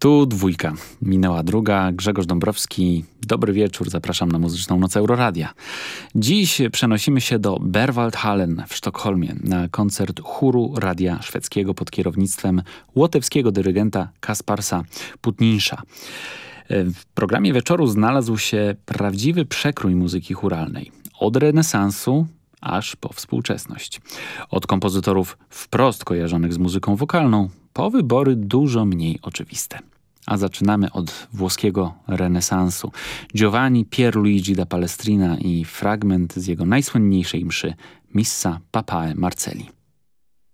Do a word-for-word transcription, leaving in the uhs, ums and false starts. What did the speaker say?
Tu dwójka. Minęła druga. Grzegorz Dąbrowski. Dobry wieczór. Zapraszam na Muzyczną Noc Euroradia. Dziś przenosimy się do Berwaldhallen w Sztokholmie na koncert chóru radia szwedzkiego pod kierownictwem łotewskiego dyrygenta Kasparsa Putninsza. W programie wieczoru znalazł się prawdziwy przekrój muzyki chóralnej. Od renesansu aż po współczesność. Od kompozytorów wprost kojarzonych z muzyką wokalną po wybory dużo mniej oczywiste. A zaczynamy od włoskiego renesansu. Giovanni Pierluigi da Palestrina i fragment z jego najsłynniejszej mszy Missa Papae Marcelli.